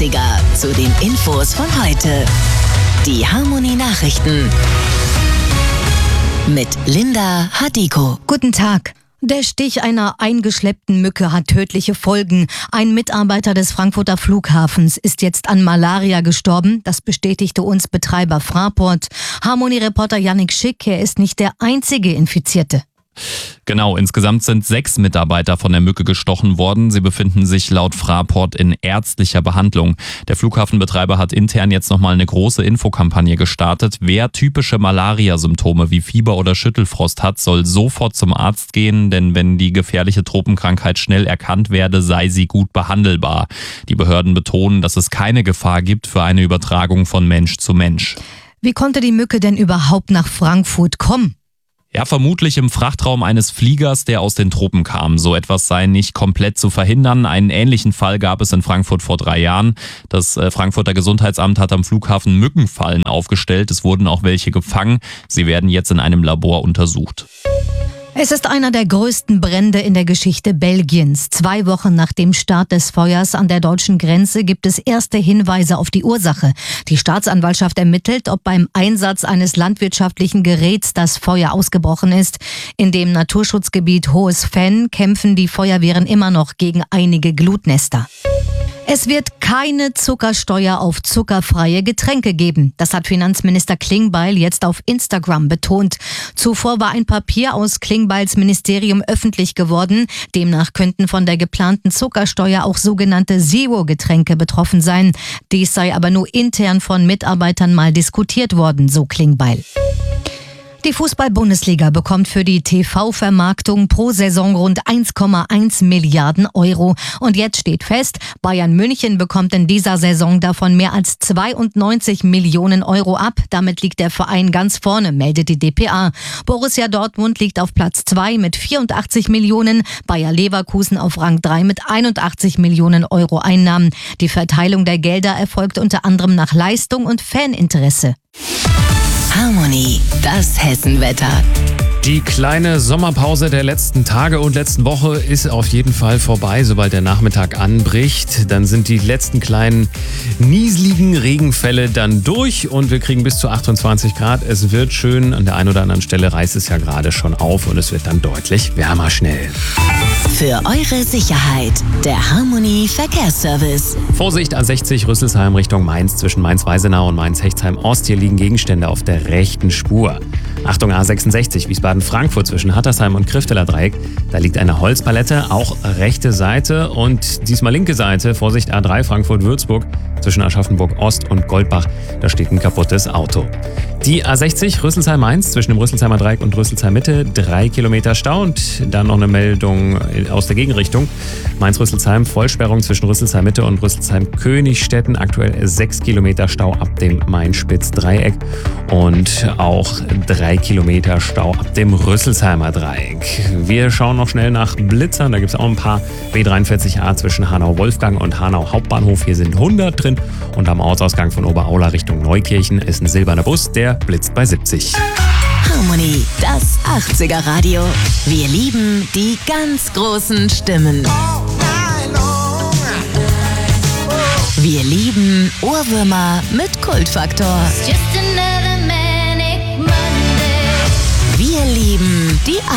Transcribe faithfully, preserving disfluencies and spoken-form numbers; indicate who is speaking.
Speaker 1: achtziger zu den Infos von heute. Die Harmony Nachrichten mit Linda Hadiko.
Speaker 2: Guten Tag. Der Stich einer eingeschleppten Mücke hat tödliche Folgen. Ein Mitarbeiter des Frankfurter Flughafens ist jetzt an Malaria gestorben. Das bestätigte uns Betreiber Fraport. Harmony-Reporter Yannick Schick, er ist nicht der einzige Infizierte.
Speaker 3: Genau, insgesamt sind sechs Mitarbeiter von der Mücke gestochen worden. Sie befinden sich laut Fraport in ärztlicher Behandlung. Der Flughafenbetreiber hat intern jetzt nochmal eine große Infokampagne gestartet. Wer typische Malaria-Symptome wie Fieber oder Schüttelfrost hat, soll sofort zum Arzt gehen, denn wenn die gefährliche Tropenkrankheit schnell erkannt werde, sei sie gut behandelbar. Die Behörden betonen, dass es keine Gefahr gibt für eine Übertragung von Mensch zu Mensch.
Speaker 2: Wie konnte die Mücke denn überhaupt nach Frankfurt kommen?
Speaker 3: Ja, vermutlich im Frachtraum eines Fliegers, der aus den Tropen kam. So etwas sei nicht komplett zu verhindern. Einen ähnlichen Fall gab es in Frankfurt vor drei Jahren. Das Frankfurter Gesundheitsamt hat am Flughafen Mückenfallen aufgestellt. Es wurden auch welche gefangen. Sie werden jetzt in einem Labor untersucht.
Speaker 2: Es ist einer der größten Brände in der Geschichte Belgiens. Zwei Wochen nach dem Start des Feuers an der deutschen Grenze gibt es erste Hinweise auf die Ursache. Die Staatsanwaltschaft ermittelt, ob beim Einsatz eines landwirtschaftlichen Geräts das Feuer ausgebrochen ist. In dem Naturschutzgebiet Hohes Venn kämpfen die Feuerwehren immer noch gegen einige Glutnester. Es wird keine Zuckersteuer auf zuckerfreie Getränke geben. Das hat Finanzminister Klingbeil jetzt auf Instagram betont. Zuvor war ein Papier aus Klingbeils Ministerium öffentlich geworden. Demnach könnten von der geplanten Zuckersteuer auch sogenannte Zero-Getränke betroffen sein. Dies sei aber nur intern von Mitarbeitern mal diskutiert worden, so Klingbeil. Die Fußball-Bundesliga bekommt für die T V-Vermarktung pro Saison rund eins Komma eins Milliarden Euro. Und jetzt steht fest, Bayern München bekommt in dieser Saison davon mehr als zweiundneunzig Millionen Euro ab. Damit liegt der Verein ganz vorne, meldet die D P A. Borussia Dortmund liegt auf Platz zwei mit vierundachtzig Millionen, Bayer Leverkusen auf Rang drei mit einundachtzig Millionen Euro Einnahmen. Die Verteilung der Gelder erfolgt unter anderem nach Leistung und Faninteresse.
Speaker 1: Harmony, das Hessenwetter.
Speaker 4: Die kleine Sommerpause der letzten Tage und letzten Woche ist auf jeden Fall vorbei. Sobald der Nachmittag anbricht, dann sind die letzten kleinen nieseligen Regenfälle dann durch und wir kriegen bis zu achtundzwanzig Grad. Es wird schön, an der einen oder anderen Stelle reißt es ja gerade schon auf und es wird dann deutlich wärmer schnell.
Speaker 1: Für eure Sicherheit, der Harmony Verkehrsservice.
Speaker 4: Vorsicht, A sechzig Rüsselsheim Richtung Mainz zwischen Mainz-Weisenau und Mainz-Hechtsheim-Ost. Hier liegen Gegenstände auf der rechten Spur. Achtung, A sechsundsechzig Wiesbaden-Frankfurt zwischen Hattersheim und Krifteler Dreieck. Da liegt eine Holzpalette, auch rechte Seite und diesmal linke Seite. Vorsicht, A drei Frankfurt-Würzburg zwischen Aschaffenburg-Ost und Goldbach. Da steht ein kaputtes Auto. Die A sechzig Rüsselsheim-Mainz zwischen dem Rüsselsheimer Dreieck und Rüsselsheim-Mitte. Drei Kilometer Stau und dann noch eine Meldung aus der Gegenrichtung. Mainz-Rüsselsheim, Vollsperrung zwischen Rüsselsheim-Mitte und Rüsselsheim-Königstetten. Aktuell sechs Kilometer Stau ab dem Main-Spitz-Dreieck und auch drei Kilometer Stau ab dem Rüsselsheimer Dreieck. Wir schauen noch schnell nach Blitzern. Da gibt es auch ein paar. B dreiundvierzig A zwischen Hanau-Wolfgang und Hanau Hauptbahnhof. Hier sind hundert drin. Und am Ortsausgang von Oberaula Richtung Neukirchen ist ein silberner Bus, der blitzt bei siebzig.
Speaker 1: Harmony, das achtziger Radio. Wir lieben die ganz großen Stimmen. Wir lieben Ohrwürmer mit Kultfaktor. Wir lieben die